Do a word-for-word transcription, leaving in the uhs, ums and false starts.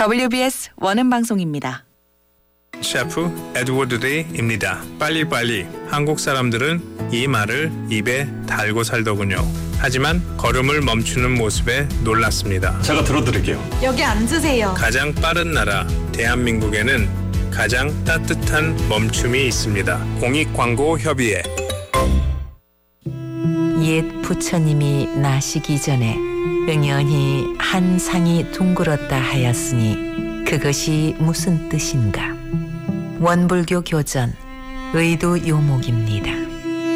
더블유비에스 원음 방송입니다. 셰프 에드워드 데이입니다. 빨리빨리. 한국 사람들은 이 말을 입에 달고 살더군요. 하지만 걸음을 멈추는 모습에 놀랐습니다. 제가 들어드릴게요. 여기 앉으세요. 가장 빠른 나라 대한민국에는 가장 따뜻한 멈춤이 있습니다. 공익광고협의회. 옛 부처님이 나시기 전에 응연히 한 상이 둥글었다 하였으니 그것이 무슨 뜻인가? 원불교 교전 의도 요목입니다.